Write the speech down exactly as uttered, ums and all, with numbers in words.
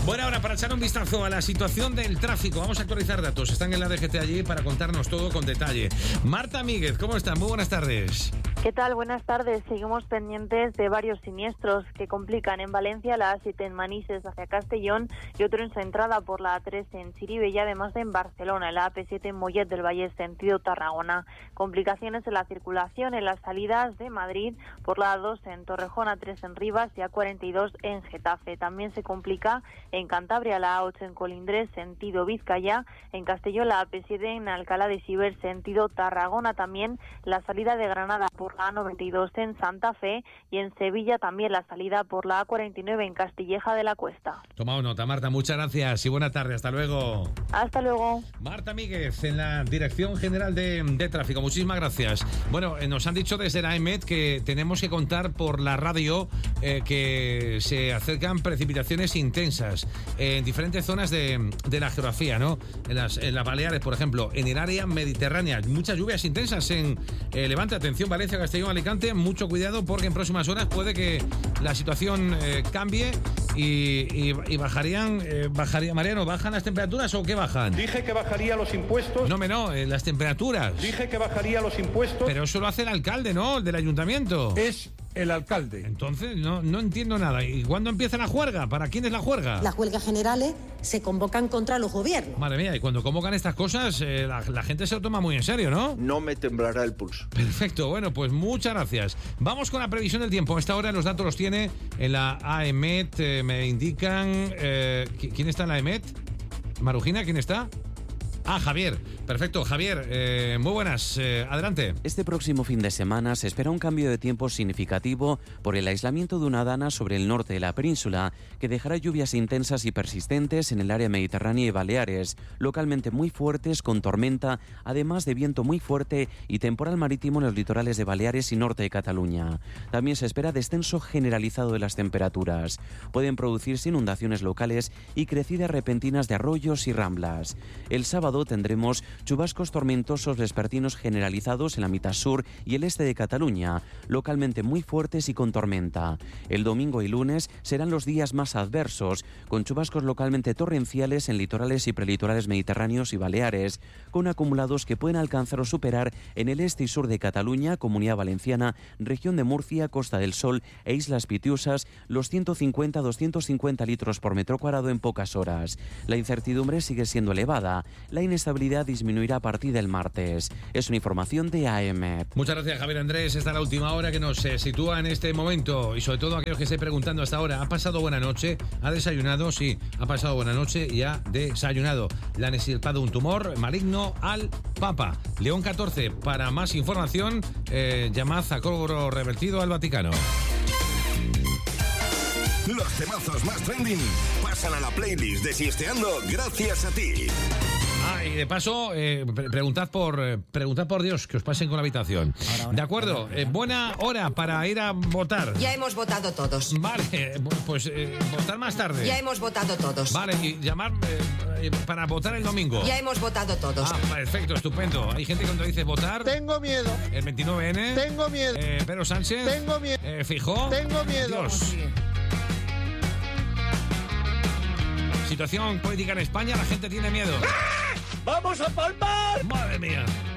Bueno, ahora para echar un vistazo a la situación del tráfico, vamos a actualizar datos. Están en la D G T allí para contarnos todo con detalle. Marta Míguez, ¿cómo estás? Muy buenas tardes. ¿Qué tal? Buenas tardes. Seguimos pendientes de varios siniestros que complican en Valencia la A siete en Manises hacia Castellón y otro en su entrada por la A tres en Chiribe y además de en Barcelona, la A P siete en Mollet del Valle sentido Tarragona. Complicaciones en la circulación en las salidas de Madrid por la A dos en Torrejón, A tres en Rivas y A cuarenta y dos en Getafe. También se complica en Cantabria la A ocho en Colindres sentido Vizcaya, en Castellón la A P siete en Alcalá de Xiber sentido Tarragona, también la salida de Granada por la A noventa y dos en Santa Fe y en Sevilla también la salida por la A cuarenta y nueve en Castilleja de la Cuesta. Tomado nota, Marta, muchas gracias y buena tarde, hasta luego. Hasta luego. Marta Míguez en la Dirección General de, de Tráfico, muchísimas gracias. Bueno, eh, nos han dicho desde la EMET que tenemos que contar por la radio eh, que se acercan precipitaciones intensas en diferentes zonas de, de la geografía, ¿no? En las, en las Baleares, por ejemplo, en el área mediterránea, muchas lluvias intensas en eh, Levante, atención, Valencia, Castellón, Alicante, mucho cuidado porque en próximas horas puede que la situación eh, cambie y, y, y bajarían, eh, bajaría, Mariano, ¿bajan las temperaturas o qué bajan? Dije que bajaría los impuestos. No, me no, eh, las temperaturas. Dije que bajaría los impuestos. Pero eso lo hace el alcalde, ¿no? El del ayuntamiento. Es el alcalde. Entonces, no, no entiendo nada. ¿Y cuándo empieza la juerga? ¿Para quién es la juerga? Las huelgas generales se convocan contra los gobiernos. Madre mía, y cuando convocan estas cosas, eh, la, la gente se lo toma muy en serio, ¿no? No me temblará el pulso. Perfecto, bueno, pues muchas gracias. Vamos con la previsión del tiempo. A esta hora los datos los tiene en la AEMET. Eh, me indican... Eh, ¿Quién está en la AEMET? ¿Marujina? ¿Quién está? Ah, Javier. Perfecto, Javier. Eh, muy buenas. Eh, adelante. Este próximo fin de semana se espera un cambio de tiempo significativo por el aislamiento de una dana sobre el norte de la península que dejará lluvias intensas y persistentes en el área mediterránea y Baleares, localmente muy fuertes con tormenta, además de viento muy fuerte y temporal marítimo en los litorales de Baleares y norte de Cataluña. También se espera descenso generalizado de las temperaturas. Pueden producirse inundaciones locales y crecidas repentinas de arroyos y ramblas. El sábado tendremos chubascos tormentosos vespertinos generalizados en la mitad sur y el este de Cataluña, localmente muy fuertes y con tormenta. El domingo y lunes serán los días más adversos, con chubascos localmente torrenciales en litorales y prelitorales mediterráneos y Baleares, con acumulados que pueden alcanzar o superar en el este y sur de Cataluña, Comunidad Valenciana, región de Murcia, Costa del Sol e Islas Pitiusas, los ciento cincuenta a doscientos cincuenta litros por metro cuadrado en pocas horas. La incertidumbre sigue siendo elevada. La inestabilidad disminuirá a partir del martes. Es una información de AEMET. Muchas gracias, Javier Andrés. Esta es la última hora que nos eh, sitúa en este momento y sobre todo aquellos que estén preguntando hasta ahora, ¿ha pasado buena noche? ¿Ha desayunado? Sí, ha pasado buena noche y ha desayunado. Le han extirpado un tumor maligno al Papa. León catorce. Para más información, eh, llamad a cobro revertido al Vaticano. Los temazos más trending pasan a la playlist de Siesteando gracias a ti. Ah, y de paso, eh, pre- preguntad por eh, preguntad por Dios que os pasen con la habitación. Ahora, ahora, de acuerdo, ahora, eh, buena hora para ir a votar. Ya hemos votado todos. Vale, eh, pues eh, votar más tarde. Ya hemos votado todos. Vale, y llamar eh, para votar el domingo. Ya hemos votado todos. Ah, perfecto, estupendo. Hay gente que cuando dice votar... Tengo miedo. El veintinueve ene. Tengo miedo. Eh, Pedro Sánchez. Tengo miedo. Eh, Fijó. Tengo miedo. Dios. Situación política en España, la gente tiene miedo. ¡Ah! ¡Vamos a palmar! ¡Madre mía!